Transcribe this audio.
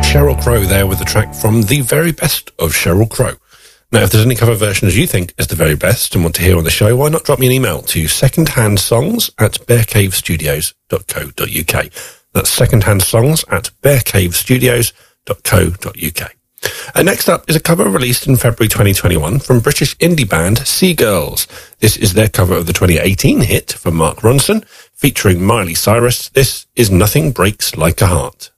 Sheryl Crow there with the track from The Very Best of Sheryl Crow. Now, if there's any cover versions you think is the very best and want to hear on the show, why not drop me an email to secondhandsongs@bearcavestudios.co.uk. That's secondhandsongs@bearcavestudios.co.uk. Next up is a cover released in February 2021 from British indie band Seagirls. This is their cover of the 2018 hit from Mark Ronson, featuring Miley Cyrus. This is Nothing Breaks Like a Heart.